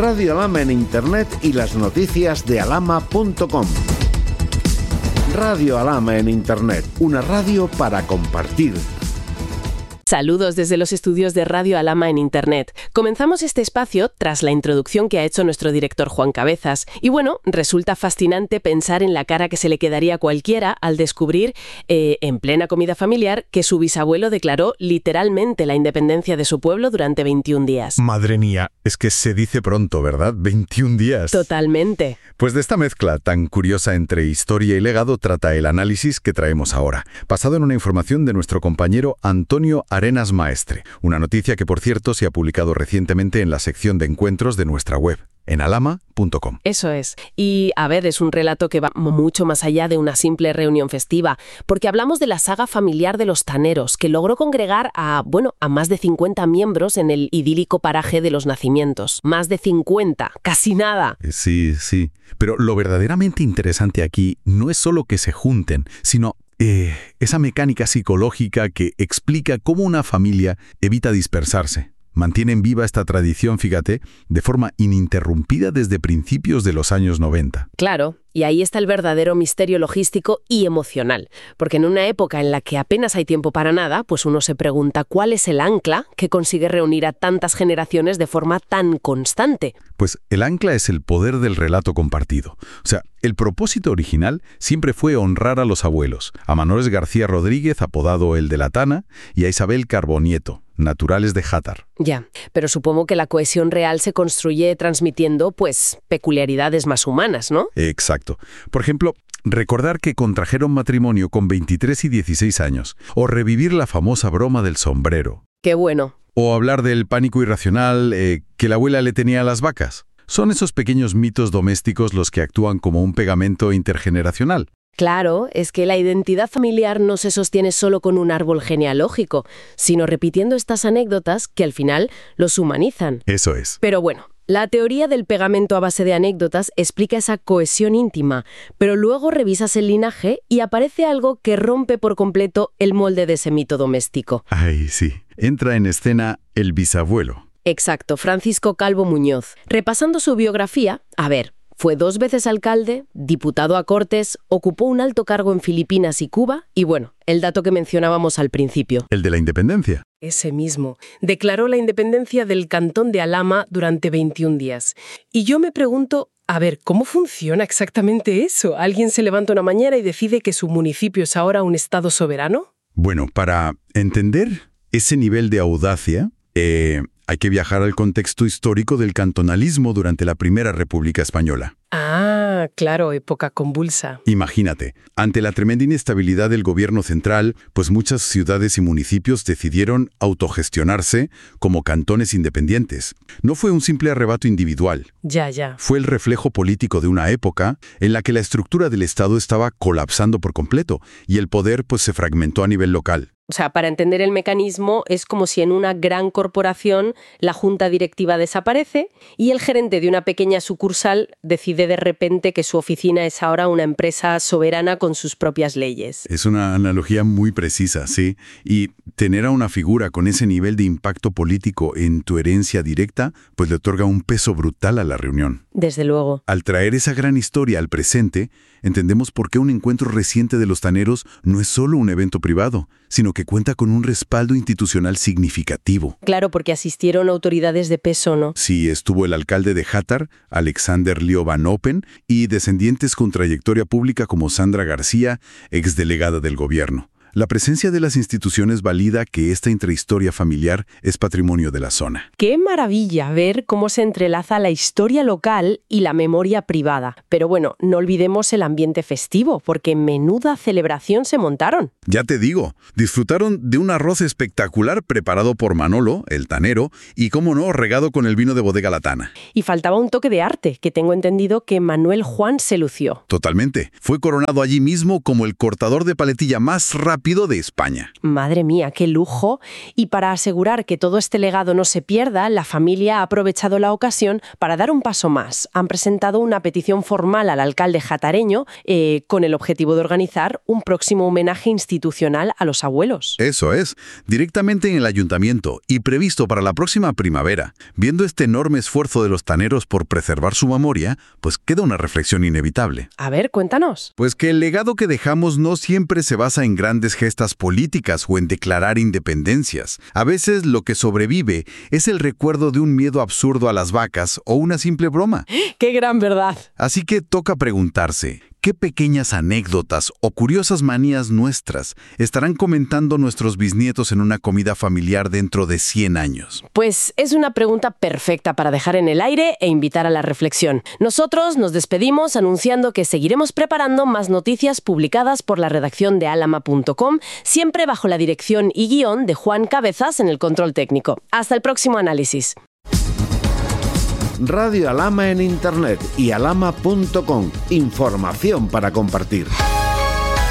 Radio Alhama en Internet y las noticias de alhama.com. Radio Alhama en Internet, una radio para compartir. Saludos desde los estudios de Radio Alhama en Internet. Comenzamos este espacio tras la introducción que ha hecho nuestro director Juan Cabezas. Y bueno, resulta fascinante pensar en la cara que se le quedaría a cualquiera al descubrir, en plena comida familiar, que su bisabuelo declaró literalmente la independencia de su pueblo durante 21 días. Madre mía, es que se dice pronto, ¿verdad? 21 días. Totalmente. Pues de esta mezcla tan curiosa entre historia y legado trata el análisis que traemos ahora, basado en una información de nuestro compañero Antonio Arenas Maestre, una noticia que, por cierto, se ha publicado recientemente en la sección de encuentros de nuestra web, en alhama.com. Eso es. Y, a ver, es un relato que va mucho más allá de una simple reunión festiva, porque hablamos de la saga familiar de los Taneros, que logró congregar a más de 50 miembros en el idílico paraje de Los Nacimientos. Más de 50, casi nada. Sí. Pero lo verdaderamente interesante aquí no es solo que se junten, sino esa mecánica psicológica que explica cómo una familia evita dispersarse. Mantienen viva esta tradición, fíjate, de forma ininterrumpida desde principios de los años 90. Claro, y ahí está el verdadero misterio logístico y emocional, porque en una época en la que apenas hay tiempo para nada, pues uno se pregunta cuál es el ancla que consigue reunir a tantas generaciones de forma tan constante. Pues el ancla es el poder del relato compartido. O sea, el propósito original siempre fue honrar a los abuelos, a Manolés García Rodríguez, apodado el de la Tana, y a Isabel Carbonieto, naturales de Játar. Ya, pero supongo que la cohesión real se construye transmitiendo, pues, peculiaridades más humanas, ¿no? Exacto. Por ejemplo, recordar que contrajeron matrimonio con 23 y 16 años, o revivir la famosa broma del sombrero. Qué bueno. O hablar del pánico irracional que la abuela le tenía a las vacas. Son esos pequeños mitos domésticos los que actúan como un pegamento intergeneracional. Claro, es que la identidad familiar no se sostiene solo con un árbol genealógico, sino repitiendo estas anécdotas que al final los humanizan. Eso es. Pero bueno, la teoría del pegamento a base de anécdotas explica esa cohesión íntima, pero luego revisas el linaje y aparece algo que rompe por completo el molde de ese mito doméstico. Ay, sí. Entra en escena el bisabuelo. Exacto, Francisco Calvo Muñoz. Repasando su biografía, fue 2 veces alcalde, diputado a Cortes, ocupó un alto cargo en Filipinas y Cuba y bueno, el dato que mencionábamos al principio. ¿El de la independencia? Ese mismo. Declaró la independencia del cantón de Alhama durante 21 días. Y yo me pregunto, ¿cómo funciona exactamente eso? ¿Alguien se levanta una mañana y decide que su municipio es ahora un estado soberano? Bueno, para entender ese nivel de audacia, hay que viajar al contexto histórico del cantonalismo durante la Primera República Española. Ah, claro, época convulsa. Imagínate, ante la tremenda inestabilidad del gobierno central, pues muchas ciudades y municipios decidieron autogestionarse como cantones independientes. No fue un simple arrebato individual. Ya. Fue el reflejo político de una época en la que la estructura del Estado estaba colapsando por completo y el poder pues se fragmentó a nivel local. O sea, para entender el mecanismo, es como si en una gran corporación la junta directiva desaparece y el gerente de una pequeña sucursal decide de repente que su oficina es ahora una empresa soberana con sus propias leyes. Es una analogía muy precisa, sí. Y tener a una figura con ese nivel de impacto político en tu herencia directa, pues le otorga un peso brutal a la reunión. Desde luego. Al traer esa gran historia al presente, entendemos por qué un encuentro reciente de los Taneros no es solo un evento privado, sino que cuenta con un respaldo institucional significativo. Claro, porque asistieron autoridades de peso, ¿no? Sí, estuvo el alcalde de Játar, Alexander Leo Van Oppen, y descendientes con trayectoria pública como Sandra García, exdelegada del gobierno. La presencia de las instituciones valida que esta intrahistoria familiar es patrimonio de la zona. ¡Qué maravilla ver cómo se entrelaza la historia local y la memoria privada! Pero bueno, no olvidemos el ambiente festivo, porque menuda celebración se montaron. Ya te digo, disfrutaron de un arroz espectacular preparado por Manolo, el tanero, y cómo no, regado con el vino de bodega La Tana. Y faltaba un toque de arte, que tengo entendido que Manuel Juan se lució. Totalmente. Fue coronado allí mismo como el cortador de paletilla más rápido esculpido de España. Madre mía, qué lujo. Y para asegurar que todo este legado no se pierda, la familia ha aprovechado la ocasión para dar un paso más. Han presentado una petición formal al alcalde jatareño con el objetivo de organizar un próximo homenaje institucional a los abuelos. Eso es, directamente en el ayuntamiento y previsto para la próxima primavera. Viendo este enorme esfuerzo de los taneros por preservar su memoria, pues queda una reflexión inevitable. A ver, cuéntanos. Pues que el legado que dejamos no siempre se basa en grandes gestas políticas o en declarar independencias. A veces lo que sobrevive es el recuerdo de un miedo absurdo a las vacas o una simple broma. ¡Qué gran verdad! Así que toca preguntarse, ¿qué pequeñas anécdotas o curiosas manías nuestras estarán comentando nuestros bisnietos en una comida familiar dentro de 100 años? Pues es una pregunta perfecta para dejar en el aire e invitar a la reflexión. Nosotros nos despedimos anunciando que seguiremos preparando más noticias publicadas por la redacción de alama.com, siempre bajo la dirección y guión de Juan Cabezas en el control técnico. Hasta el próximo análisis. Radio Alama en Internet y alama.com. Información para compartir.